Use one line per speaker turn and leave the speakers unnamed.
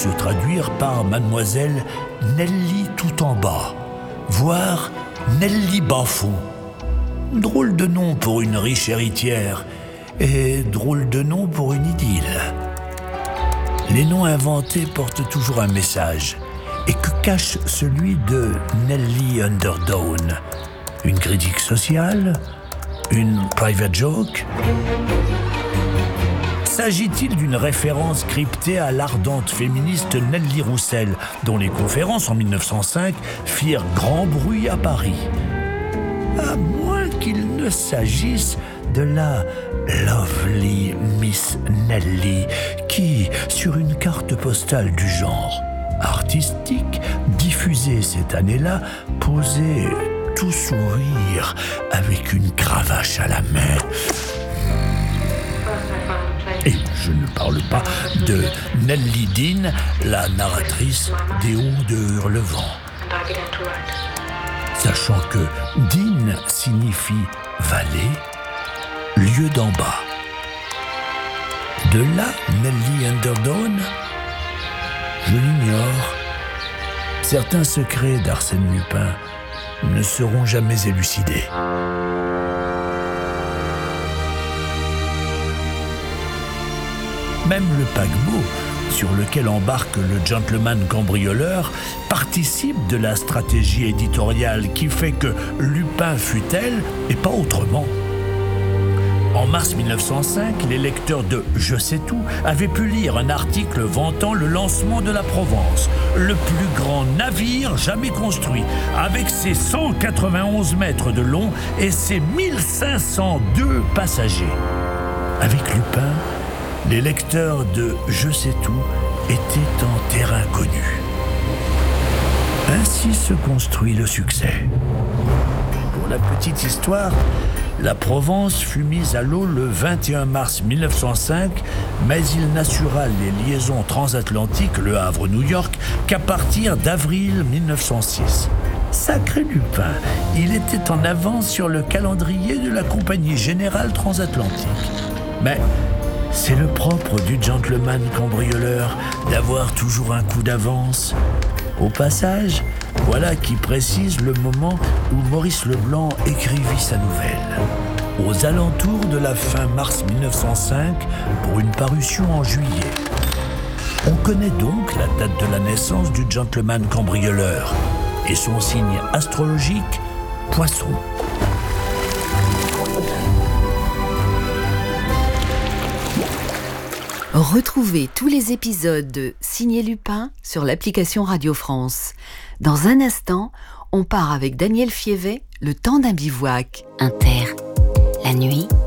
se traduire par mademoiselle Nelly tout en bas, voire Nelly Bas-fond. Drôle de nom pour une riche héritière et drôle de nom pour une idylle. Les noms inventés portent toujours un message. Et que cache celui de Nelly Underdown? Une critique sociale? Une private joke? S'agit-il d'une référence cryptée à l'ardente féministe Nelly Roussel, dont les conférences en 1905 firent grand bruit à Paris? À moins qu'il ne s'agisse de la lovely Miss Nelly qui, sur une carte postale du genre artistique diffusée cette année-là, posait tout sourire avec une cravache à la main. Et je ne parle pas de Nelly Dean, la narratrice des Hauts de Hurlevent. Sachant que Dean signifie vallée, lieu d'en bas. De là, Nelly Underdown? Je l'ignore. Certains secrets d'Arsène Lupin ne seront jamais élucidés. Même le paquebot sur lequel embarque le gentleman cambrioleur participe de la stratégie éditoriale qui fait que Lupin fut elle et pas autrement. En mars 1905, les lecteurs de Je sais tout avaient pu lire un article vantant le lancement de la Provence, le plus grand navire jamais construit, avec ses 191 mètres de long et ses 1502 passagers. Avec Lupin, les lecteurs de Je sais tout étaient en terrain connu. Ainsi se construit le succès. Pour la petite histoire, la Provence fut mise à l'eau le 21 mars 1905, mais il n'assura les liaisons transatlantiques Le Havre-New York qu'à partir d'avril 1906. Sacré Lupin, il était en avance sur le calendrier de la Compagnie Générale Transatlantique. Mais c'est le propre du gentleman cambrioleur d'avoir toujours un coup d'avance. Au passage, voilà qui précise le moment où Maurice Leblanc écrivit sa nouvelle. Aux alentours de la fin mars 1905, pour une parution en juillet. On connaît donc la date de la naissance du gentleman cambrioleur et son signe astrologique, Poisson.
Retrouvez tous les épisodes de Signé Lupin sur l'application Radio France. Dans un instant, on part avec Daniel Fievet, le temps d'un bivouac.
Inter, la nuit,